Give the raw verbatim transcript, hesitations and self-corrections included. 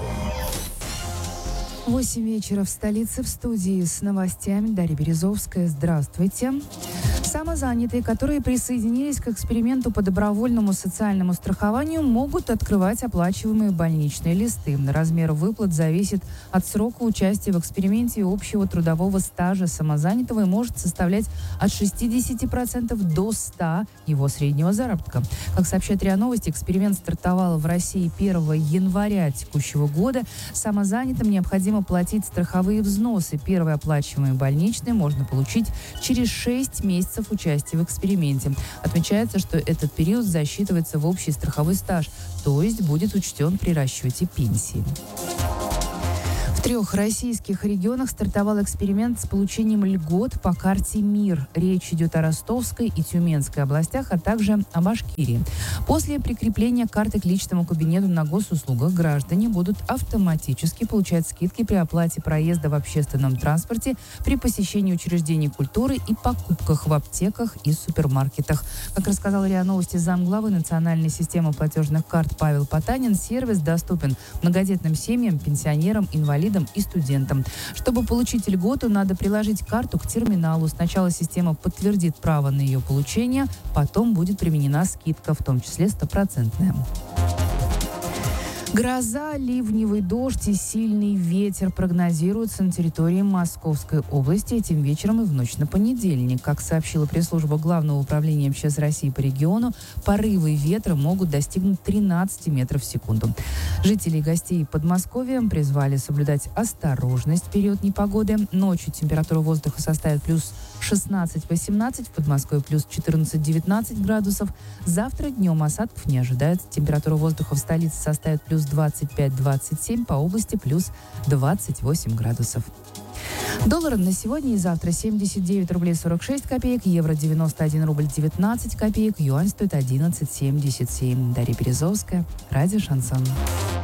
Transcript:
шансон. восемь вечера в столице, в студии с новостями Дарья Березовская. Здравствуйте. Самозанятые, которые присоединились к эксперименту по добровольному социальному страхованию, могут открывать оплачиваемые больничные листы. Размер выплат зависит от срока участия в эксперименте и общего трудового стажа самозанятого и может составлять от шестидесяти процентов до ста процентов его среднего заработка. Как сообщает РИА Новости, эксперимент стартовал в России первого января текущего года. Самозанятым необходимо платить страховые взносы. Первые оплачиваемые больничные можно получить через шесть месяцев участия в эксперименте. Отмечается, что этот период засчитывается в общий страховой стаж, то есть будет учтен при расчете пенсии. В трех российских регионах стартовал эксперимент с получением льгот по карте МИР. Речь идет о Ростовской и Тюменской областях, а также о Башкирии. После прикрепления карты к личному кабинету на госуслугах граждане будут автоматически получать скидки при оплате проезда в общественном транспорте, при посещении учреждений культуры и покупках в аптеках и супермаркетах. Как рассказал РИА Новости замглавы национальной системы платежных карт Павел Потанин, сервис доступен многодетным семьям, пенсионерам, инвалидам и студентам. Чтобы получить льготу, надо приложить карту к терминалу. Сначала система подтвердит право на ее получение, потом будет применена скидка, в том числе стопроцентная. Гроза, ливневый дождь и сильный ветер прогнозируются на территории Московской области этим вечером и в ночь на понедельник. Как сообщила пресс-служба Главного управления МЧС России по региону, порывы ветра могут достигнуть тринадцати метров в секунду. Жители и гостей Подмосковья призвали соблюдать осторожность в период непогоды. Ночью температура воздуха составит плюс шестнадцать-восемнадцать, в Подмосковье плюс четырнадцать-девятнадцать градусов. Завтра днем осадков не ожидается. Температура воздуха в столице составит плюс двадцать пять - двадцать семь, по области плюс двадцать восемь градусов. Доллар на сегодня и завтра семьдесят девять рублей сорок шесть копеек, евро девяносто один рубль девятнадцать копеек, юань стоит одиннадцать семьдесят семь. Дарья Березовская, радио «Шансон».